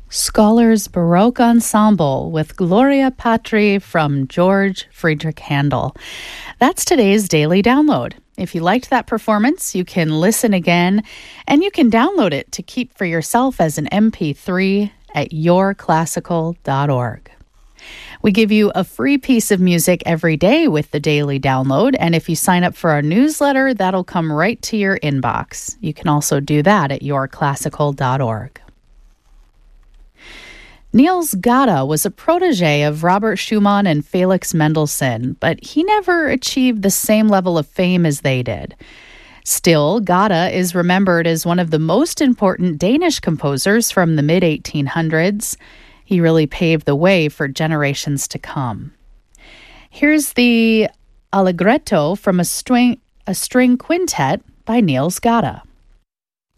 Scholars Baroque Ensemble with Gloria Patri from George Friedrich Handel. That's today's daily download. If you liked that performance, you can listen again, and you can download it to keep for yourself as an MP3 at yourclassical.org. We give you a free piece of music every day with the daily download, and if you sign up for our newsletter, that'll come right to your inbox. You can also do that at yourclassical.org. Niels Gade was a protege of Robert Schumann and Felix Mendelssohn, but he never achieved the same level of fame as they did. Still, Gade is remembered as one of the most important Danish composers from the mid-1800s. He really paved the way for generations to come. Here's the Allegretto from a string quintet by Niels Gade.